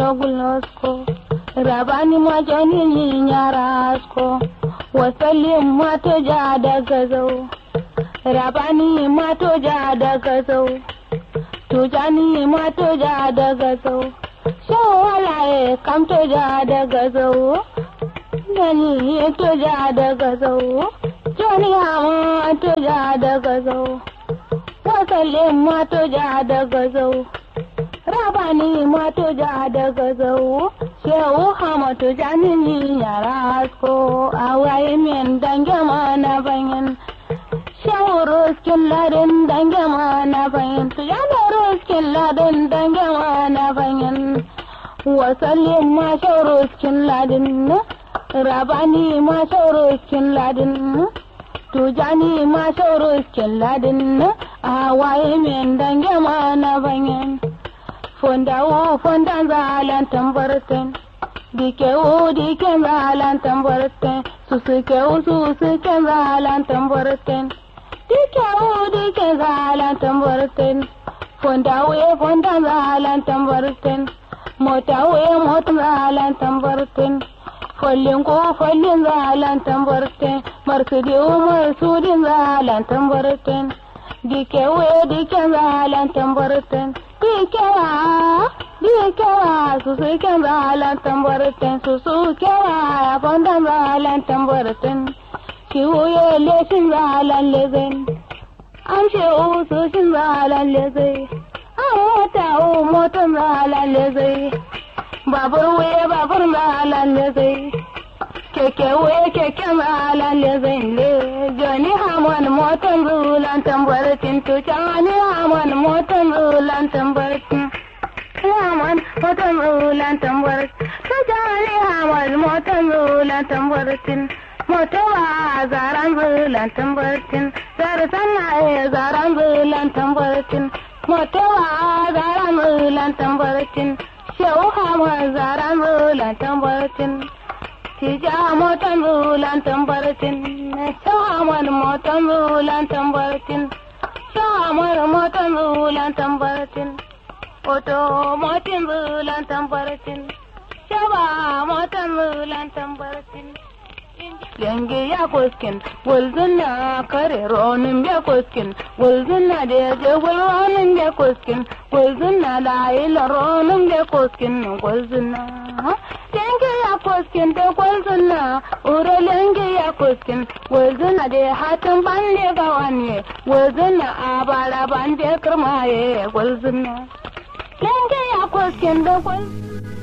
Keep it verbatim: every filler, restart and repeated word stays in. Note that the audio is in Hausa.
gulnosko rabani ma jani nyarasko wasallim ma to ja daga zau rabani ma to ja daga zau tujani ma to ja daga zau shawalaye kam to ja daga zau dani to ja daga zau jani ma to ja daga zau wasallim ma to ja daga zau rabani ma to ja daga zau shehu hamatu janini yarasko awaye men dange mana banyan shehu ruskin ladin dange mana banyan tujana ruskin ladin dange mana banyan wasallim ma shehu ruskin ladin rabani ma shehu ruskin ladin tujani ma shehu ruskin ladin awaye men dange mana banyan fondawo fondan zalan tambarten dikewo diken zalan tambarten susukewo susuken zalan tambarten dikewo diken zalan tambarten fondawo fondan zalan tambarten motawo motan zalan tambarten follingo follin zalan tambarten marsudiwo marsudin zalan tambarten dikewo diken zalan tambarten dikewa dikewa susu kenzalan tambarten susu kewa fondan zalan tambarten kiwuye leshin zalan lezen amshe usu shin zalan lezai amota u motan zalan lezai babur wuye babur zalan lezai keke wuye keken zalan lezai le joni hamon motan zulan tambarten tuchani hamon motan zulan tambarten hamon motan zulan tambarten tuchani hamon motan zulan tambarten motawa zaran zulan tambarten zarsanna e zaran zulan tambarten motawa zaran zulan tambarten shehu hamon zaran zulan tambarten tija motan zulan tambarten shehu hamon motan zulan tambarten shehu hamon motan zulan tambarten oto motan zulan tambarten shaba motan zulan tambarten Yange ya koskin walzunna kare ronin ya koskin walzunna da je walronin ya koskin walzunna da ila ronin ya koskin walzunna yange ya koskin da walzunna uro yange ya koskin walzunna da hatin bande gawane walzunna abara bande kirmaye walzunna yange ya koskin da walzunna